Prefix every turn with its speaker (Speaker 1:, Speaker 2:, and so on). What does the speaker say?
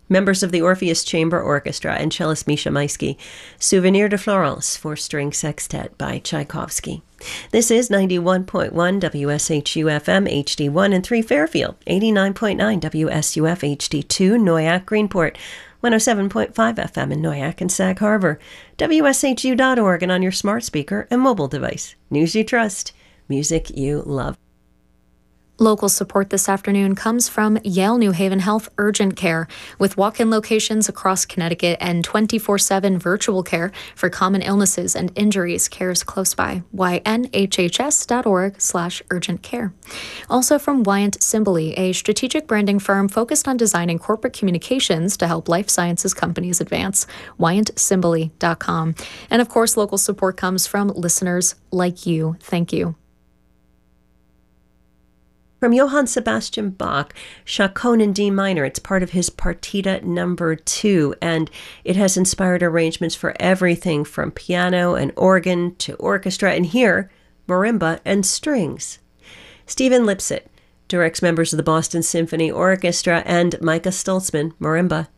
Speaker 1: Members of the Orpheus Chamber Orchestra and cellist Misha Maisky. Souvenir de Florence for string sextet by Tchaikovsky. This is 91.1 WSHU FM HD1 and 3 Fairfield, 89.9 WSUF HD2 Noyak Greenport, 107.5 FM in Noyak and Sag Harbor, WSHU.org and on your smart speaker and mobile device. News you trust, music you love.
Speaker 2: Local support this afternoon comes from Yale New Haven Health Urgent Care, with walk-in locations across Connecticut and 24/7 virtual care for common illnesses and injuries. Cares close by. ynhhs.org/urgent care. Also from Wyant Simboli, a strategic branding firm focused on designing corporate communications to help life sciences companies advance. WyantSimboli.com. And of course, local support comes from listeners like you. Thank you.
Speaker 1: From Johann Sebastian Bach, Chaconne in D minor. It's part of his Partita No. 2, and it has inspired arrangements for everything from piano and organ to orchestra, and here, marimba and strings. Stephen Lipset directs members of the Boston Symphony Orchestra, and Micah Stoltzman, marimba